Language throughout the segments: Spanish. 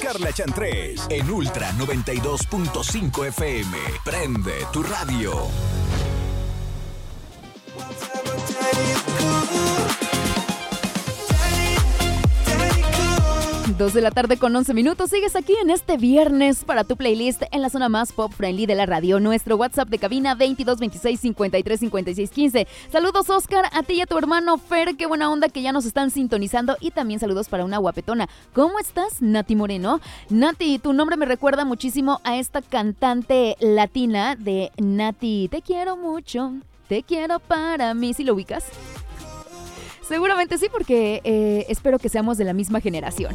Carla Chantrés en Ultra 92.5 FM. Prende tu radio. 2 de la tarde con 11 minutos. Sigues aquí en este viernes para tu playlist en la zona más pop friendly de la radio. Nuestro WhatsApp de cabina 22 26 53 56 15. Saludos, Oscar, a ti y a tu hermano Fer. Qué buena onda que ya nos están sintonizando. Y también saludos para una guapetona. ¿Cómo estás, Nati Moreno? Nati, tu nombre me recuerda muchísimo a esta cantante latina de Nati. Te quiero mucho, te quiero para mí. ¿Sí lo ubicas? Seguramente sí, porque espero que seamos de la misma generación.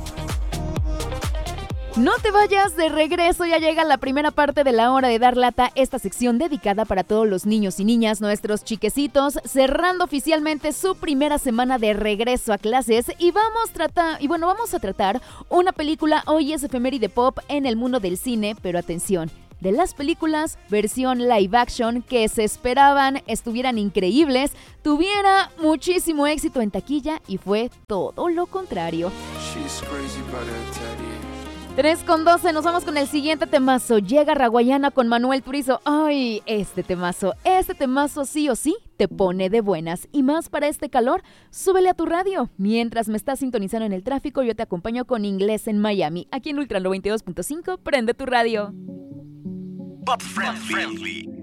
No te vayas, de regreso ya llega la primera parte de la hora de Dar Lata, esta sección dedicada para todos los niños y niñas, nuestros chiquecitos, cerrando oficialmente su primera semana de regreso a clases y vamos a tratar una película. Hoy es efeméride pop en el mundo del cine, pero atención, de las películas versión live action que se esperaban estuvieran increíbles, tuviera muchísimo éxito en taquilla y fue todo lo contrario. 3:12, nos vamos con el siguiente temazo. Llega Raguayana con Manuel Turizo. Ay, este temazo sí o sí te pone de buenas. Y más para este calor, súbele a tu radio. Mientras me estás sintonizando en el tráfico, yo te acompaño con Inglés en Miami. Aquí en Ultra 92.5, prende tu radio. Pop Friendly.